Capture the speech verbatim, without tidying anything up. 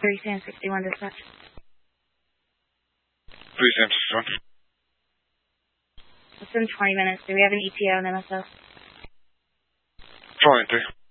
three Sam sixty-one dispatch. three Sam sixty-one. Within twenty minutes. Do we have an E T O and M S O? twenty-three.